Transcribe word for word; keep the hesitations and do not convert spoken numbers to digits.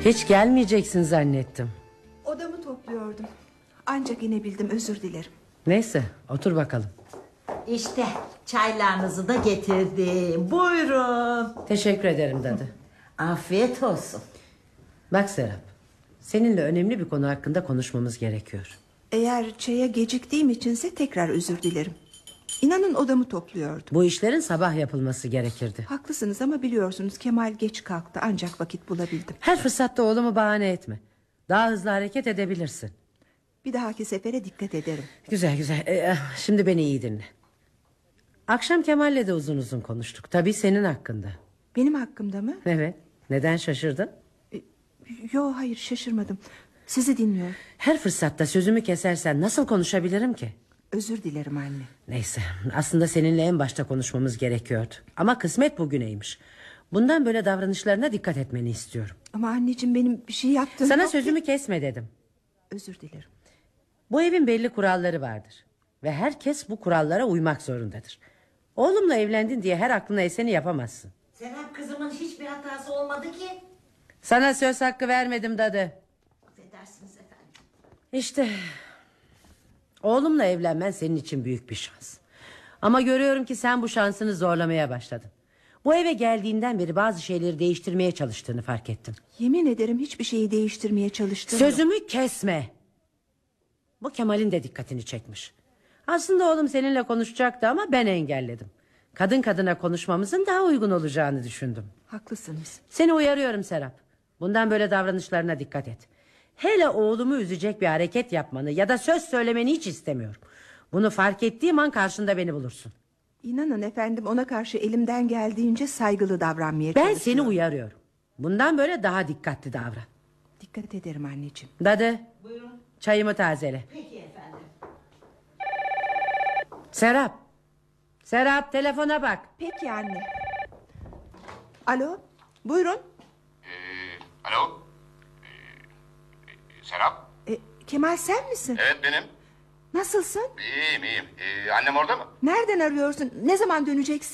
Hiç gelmeyeceksin zannettim. Odamı topluyordum. Ancak inebildim, özür dilerim. Neyse, otur bakalım. İşte çaylarınızı da getirdim. Buyurun. Teşekkür ederim dadı. Afiyet olsun. Bak Serap, seninle önemli bir konu hakkında konuşmamız gerekiyor. Eğer çaya geciktiğim içinse tekrar özür dilerim. İnanın odamı topluyordum. Bu işlerin sabah yapılması gerekirdi. Haklısınız ama biliyorsunuz Kemal geç kalktı, ancak vakit bulabildim. Her fırsatta oğlumu bahane etme. Daha hızlı hareket edebilirsin. Bir dahaki sefere dikkat ederim. Güzel güzel. Ee, şimdi beni iyi dinle. Akşam Kemal'le de uzun uzun konuştuk. Tabii senin hakkında. Benim hakkımda mı? Evet. Neden şaşırdın? E, Yo, hayır, şaşırmadım. Sizi dinliyorum. Her fırsatta sözümü kesersen nasıl konuşabilirim ki? Özür dilerim anne. Neyse, aslında seninle en başta konuşmamız gerekiyordu. Ama kısmet bugüneymiş. Bundan böyle davranışlarına dikkat etmeni istiyorum. Ama anneciğim, benim bir şey yaptığım Sana yok ki. sözümü kesme dedim. Özür dilerim. Bu evin belli kuralları vardır. Ve herkes bu kurallara uymak zorundadır. Oğlumla evlendin diye her aklına eseni yapamazsın. Serap kızımın hiçbir hatası olmadı ki. Sana söz hakkı vermedim dadı. Affedersiniz efendim. İşte oğlumla evlenmen senin için büyük bir şans. Ama görüyorum ki sen bu şansını zorlamaya başladın. Bu eve geldiğinden beri bazı şeyleri değiştirmeye çalıştığını fark ettim. Yemin ederim hiçbir şeyi değiştirmeye çalıştım. Sözümü kesme. Bu Kemal'in de dikkatini çekmiş. Aslında oğlum seninle konuşacaktı ama ben engelledim. Kadın kadına konuşmamızın daha uygun olacağını düşündüm. Haklısınız. Seni uyarıyorum Serap. Bundan böyle davranışlarına dikkat et. Hele oğlumu üzecek bir hareket yapmanı ya da söz söylemeni hiç istemiyorum. Bunu fark ettiğim an karşında beni bulursun. İnanın efendim, ona karşı elimden geldiğince saygılı davranmaya Ben çalışıyorum. seni uyarıyorum. Bundan böyle daha dikkatli davran. Dikkat ederim anneciğim. Dadı, Buyurun. çayımı tazele. Peki efendim. Serap. Serap, telefona bak. Peki anne. Alo, buyurun. Ee, alo? Ee, Serap? E, Kemal, sen misin? Evet benim. Nasılsın? İyiyim iyiyim. Ee, annem orada mı? Nereden arıyorsun? Ne zaman döneceksin?